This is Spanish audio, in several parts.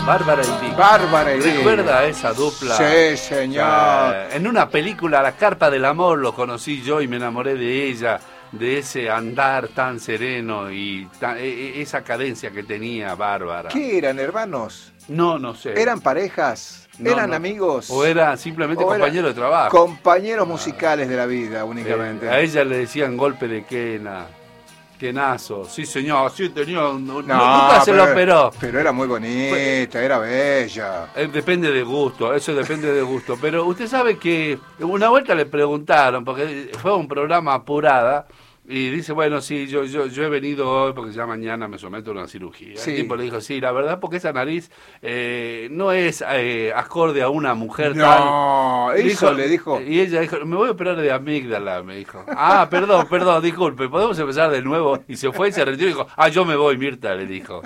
Bárbara y Vic. Bárbara y Vic. ¿Recuerda esa dupla? Sí, señor. En una película, La Carpa del Amor, lo conocí yo y me enamoré de ella, de ese andar tan sereno y esa cadencia que tenía Bárbara. ¿Qué eran, hermanos? No sé. ¿Eran parejas? ¿Eran amigos? ¿O era simplemente compañero de trabajo? Compañeros musicales de la vida, únicamente. A ella le decían golpe de quena. Quenazo, sí señor, sí tenía nunca se lo operó. Pero era muy bonita, era bella. Depende de gusto, eso depende de gusto. Pero usted sabe que una vuelta le preguntaron, porque fue un programa apurada, y dice, bueno, sí, yo he venido hoy porque ya mañana me someto a una cirugía. Sí. El tipo le dijo, sí, la verdad, porque esa nariz no es acorde a una mujer tal. No, eso le dijo. Y ella dijo, me voy a operar de amígdala, me dijo. Ah, perdón, disculpe, ¿podemos empezar de nuevo? Y se fue y se retiró y dijo, yo me voy, Mirta, le dijo.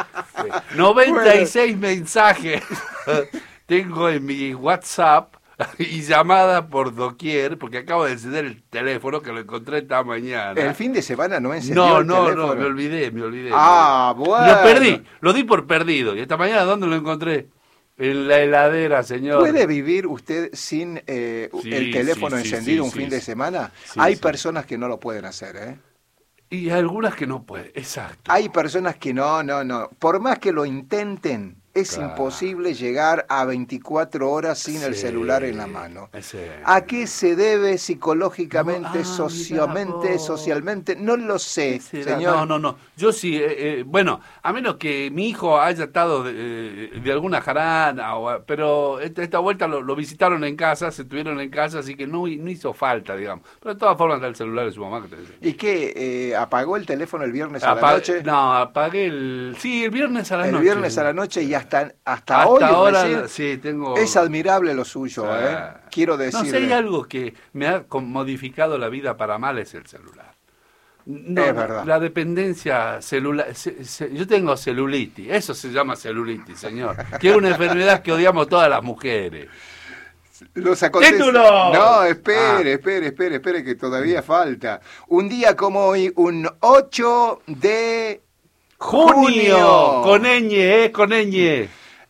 96 mensajes tengo en mi WhatsApp. Y llamada por doquier, porque acabo de encender el teléfono que lo encontré esta mañana. ¿El fin de semana no encendió el teléfono? No, me olvidé. Bueno. Lo perdí, lo di por perdido. Y esta mañana, ¿dónde lo encontré? En la heladera, señor. ¿Puede vivir usted sin el teléfono encendido un fin de semana? Hay personas que no lo pueden hacer, ¿eh? Y algunas que no pueden, exacto. Hay personas que no. Por más que lo intenten, es imposible llegar a 24 horas sin el celular en la mano. ¿A qué se debe psicológicamente, socialmente? No lo sé, señor. No. Yo sí, bueno, a menos que mi hijo haya estado de alguna jarana, pero esta vuelta lo visitaron en casa, se tuvieron en casa, así que no hizo falta, digamos. Pero de todas formas está el celular de su mamá. ¿Y qué? ¿Apagó el teléfono el viernes a la noche? No, apagué el viernes a la noche. El viernes a la noche y hasta hoy ahora recién, sí tengo. Es admirable lo suyo, quiero decirle. No sé, hay algo que me ha modificado la vida para mal, es el celular. No, es verdad. La dependencia celular. Yo tengo celulitis, eso se llama celulitis, señor. Que es una enfermedad que odiamos todas las mujeres. ¡Título! No, espere, que todavía falta. Un día como hoy, un 8 de junio. Con ñ.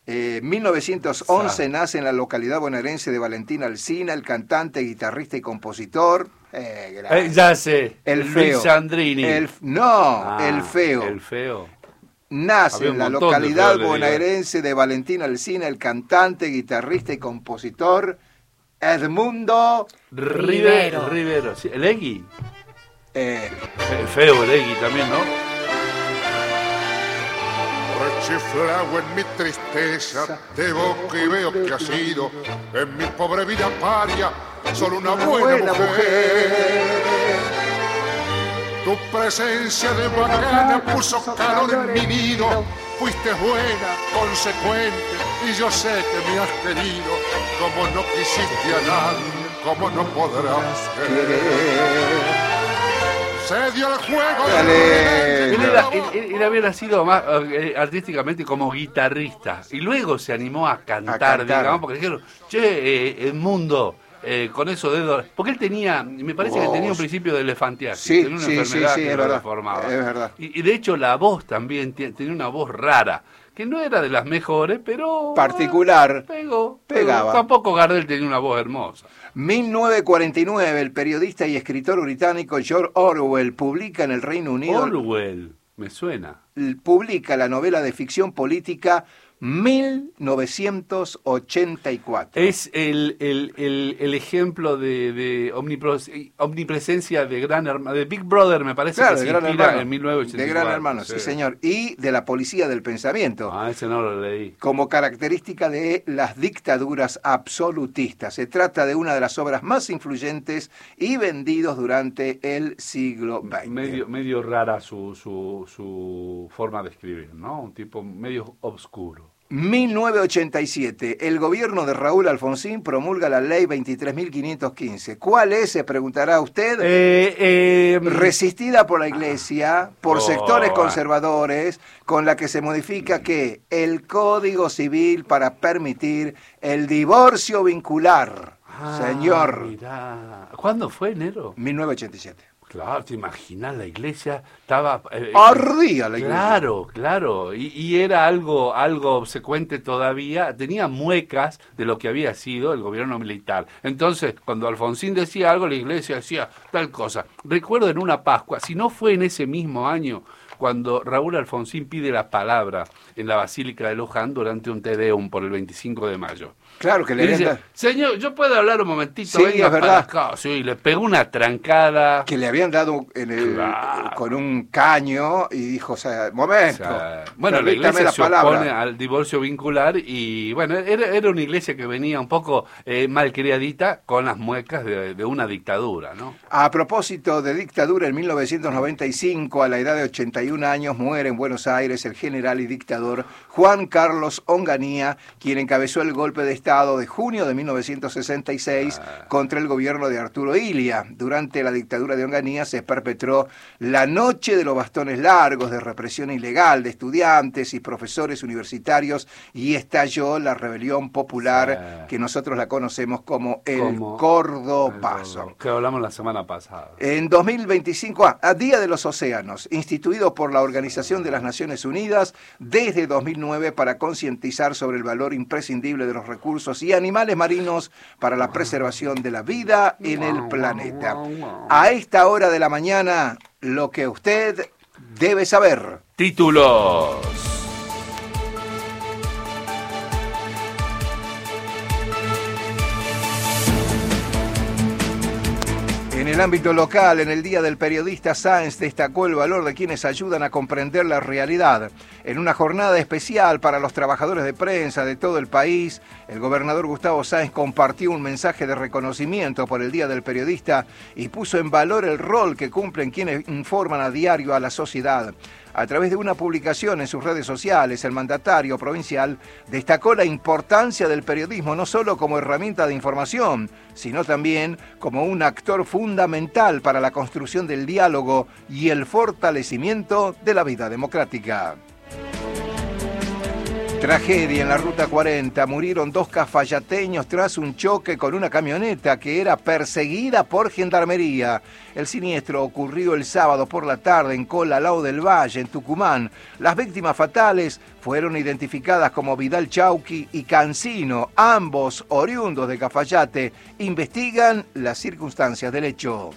1911 nace en la localidad bonaerense de Valentín Alsina, el cantante, guitarrista y compositor. Ya sé, el feo. Luis Sandrini. El feo. El feo. Nace en la localidad bonaerense de Valentín Alsina, el cantante, guitarrista y compositor Edmundo Rivero. Sí, el Egui. El feo, el Egui también, ¿no? Rechiflado en mi tristeza, te evoco y veo que has sido en mi pobre vida paria solo una buena mujer. Tu presencia de bacana puso calor en mi nido, fuiste buena, consecuente, y yo sé que me has querido, como no quisiste a nadie, como no podrás querer. Se dio el juego. Él había nacido más artísticamente como guitarrista y luego se animó a cantar. Digamos, porque dijeron, Edmundo, con esos dedos, porque él tenía, me parece que tenía un principio de elefantiasis, tenía una enfermedad que lo deformaba. Es verdad. Y de hecho la voz también tenía una voz rara, que no era de las mejores, pero particular. Pegaba. Tampoco Gardel tenía una voz hermosa. 1949, el periodista y escritor británico George Orwell publica en el Reino Unido. Orwell, me suena. Publica la novela de ficción política 1984. Es el ejemplo de omnipresencia de de Big Brother, me parece, claro, que se inspira en 1984. De Gran Hermano, sí señor. Y de la policía del pensamiento. Ese no lo leí. Como característica de las dictaduras absolutistas. Se trata de una de las obras más influyentes y vendidos durante el siglo XX. Medio rara su forma de escribir, ¿no? Un tipo medio obscuro. 1987, el gobierno de Raúl Alfonsín promulga la ley 23.515. ¿Cuál es? Se preguntará usted. Resistida por la Iglesia, por sectores conservadores, con la que se modifica ¿qué? El Código Civil para permitir el divorcio vincular. Señor. Mirá. ¿Cuándo fue, enero? 1987. Claro, te imaginas, la iglesia estaba... ardía la iglesia. Claro, claro, y era algo obsecuente todavía, tenía muecas de lo que había sido el gobierno militar. Entonces, cuando Alfonsín decía algo, la iglesia decía tal cosa. Recuerdo en una Pascua, si no fue en ese mismo año, cuando Raúl Alfonsín pide la palabra en la Basílica de Luján durante un Te Deum por el 25 de mayo. Claro, que le dice, señor, ¿yo puedo hablar un momentito? Sí, es verdad. Acá. Sí, le pegó una trancada. Que le habían dado con un caño y dijo, o sea, momento. O sea, bueno, la iglesia se opone al divorcio vincular y, bueno, era una iglesia que venía un poco malcriadita con las muecas de una dictadura, ¿no? A propósito de dictadura, en 1995, a la edad de 81 años, muere en Buenos Aires el general y dictador Juan Carlos Onganía, quien encabezó el golpe de Estado de junio de 1966 contra el gobierno de Arturo Illia. Durante la dictadura de Onganía se perpetró la Noche de los Bastones Largos, de represión ilegal de estudiantes y profesores universitarios, y estalló la rebelión popular que nosotros la conocemos como el Cordopazo. Que hablamos la semana pasada. En 2025, a Día de los Océanos, instituido por la Organización de las Naciones Unidas desde 2009 para concientizar sobre el valor imprescindible de los recursos y animales marinos para la preservación de la vida en el planeta. A esta hora de la mañana, lo que usted debe saber. Títulos. En el ámbito local, en el Día del Periodista, Sáenz destacó el valor de quienes ayudan a comprender la realidad. En una jornada especial para los trabajadores de prensa de todo el país, el gobernador Gustavo Sáenz compartió un mensaje de reconocimiento por el Día del Periodista y puso en valor el rol que cumplen quienes informan a diario a la sociedad. A través de una publicación en sus redes sociales, el mandatario provincial destacó la importancia del periodismo no solo como herramienta de información, sino también como un actor fundamental para la construcción del diálogo y el fortalecimiento de la vida democrática. Tragedia en la Ruta 40. Murieron 2 cafayateños tras un choque con una camioneta que era perseguida por gendarmería. El siniestro ocurrió el sábado por la tarde en Colalao del Valle, en Tucumán. Las víctimas fatales fueron identificadas como Vidal Chauqui y Cancino, ambos oriundos de Cafayate. Investigan las circunstancias del hecho.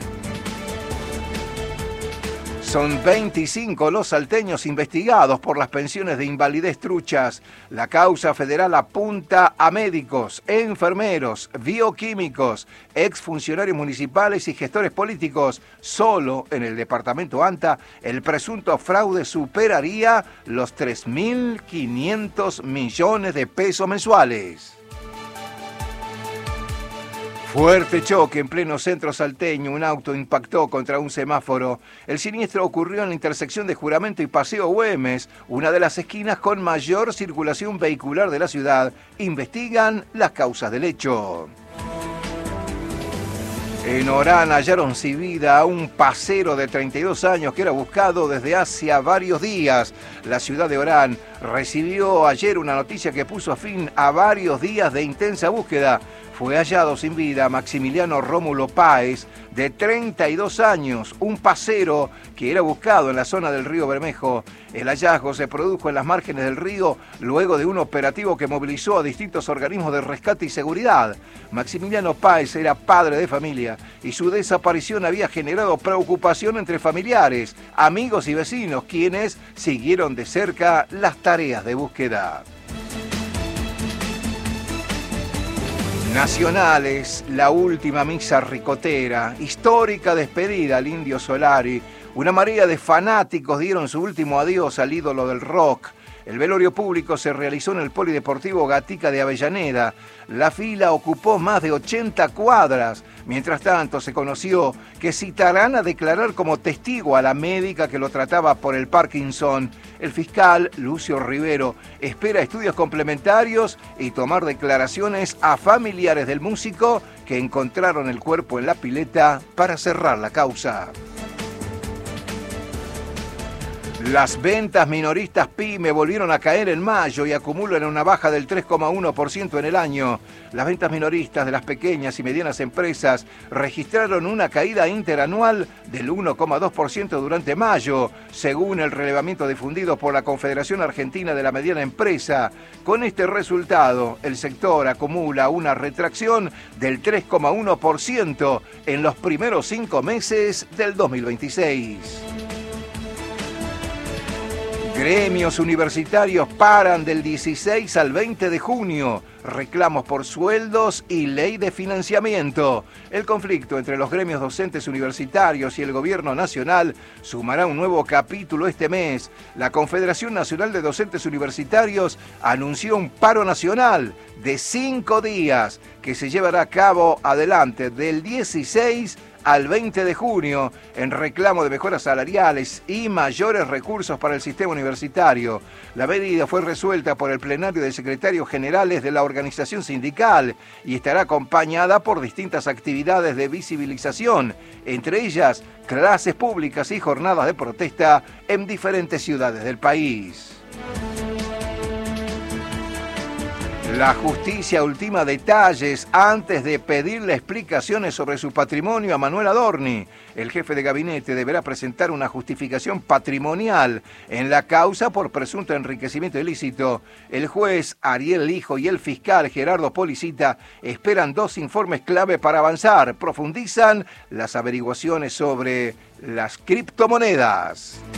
Son 25 los salteños investigados por las pensiones de invalidez truchas. La causa federal apunta a médicos, enfermeros, bioquímicos, exfuncionarios municipales y gestores políticos. Solo en el departamento ANTA el presunto fraude superaría los 3.500 millones de pesos mensuales. Fuerte choque en pleno centro salteño, un auto impactó contra un semáforo. El siniestro ocurrió en la intersección de Juramento y Paseo Güemes, una de las esquinas con mayor circulación vehicular de la ciudad. Investigan las causas del hecho. En Orán hallaron sin vida a un pasero de 32 años que era buscado desde hace varios días. La ciudad de Orán recibió ayer una noticia que puso fin a varios días de intensa búsqueda. Fue hallado sin vida Maximiliano Rómulo Páez, de 32 años, un pasero que era buscado en la zona del río Bermejo. El hallazgo se produjo en las márgenes del río luego de un operativo que movilizó a distintos organismos de rescate y seguridad. Maximiliano Páez era padre de familia y su desaparición había generado preocupación entre familiares, amigos y vecinos, quienes siguieron de cerca las tareas de búsqueda. Nacionales, la última misa ricotera, histórica despedida al Indio Solari. Una marea de fanáticos dieron su último adiós al ídolo del rock. El velorio público se realizó en el Polideportivo Gatica de Avellaneda. La fila ocupó más de 80 cuadras. Mientras tanto, se conoció que citarán a declarar como testigo a la médica que lo trataba por el Parkinson. El fiscal, Lucio Rivero, espera estudios complementarios y tomar declaraciones a familiares del músico que encontraron el cuerpo en la pileta para cerrar la causa. Las ventas minoristas PYME volvieron a caer en mayo y acumulan una baja del 3,1% en el año. Las ventas minoristas de las pequeñas y medianas empresas registraron una caída interanual del 1,2% durante mayo, según el relevamiento difundido por la Confederación Argentina de la Mediana Empresa. Con este resultado, el sector acumula una retracción del 3,1% en los primeros 5 meses del 2026. Gremios universitarios paran del 16 al 20 de junio. Reclamos por sueldos y ley de financiamiento. El conflicto entre los gremios docentes universitarios y el gobierno nacional sumará un nuevo capítulo este mes. La Confederación Nacional de Docentes Universitarios anunció un paro nacional de 5 días que se llevará a cabo adelante del 16 al 20 de junio en reclamo de mejoras salariales y mayores recursos para el sistema universitario. La medida fue resuelta por el plenario de secretarios generales de la organización sindical y estará acompañada por distintas actividades de visibilización, entre ellas clases públicas y jornadas de protesta en diferentes ciudades del país. La justicia ultima detalles antes de pedirle explicaciones sobre su patrimonio a Manuel Adorni. El jefe de gabinete deberá presentar una justificación patrimonial en la causa por presunto enriquecimiento ilícito. El juez Ariel Lijo y el fiscal Gerardo Policita esperan 2 informes clave para avanzar. Profundizan las averiguaciones sobre las criptomonedas.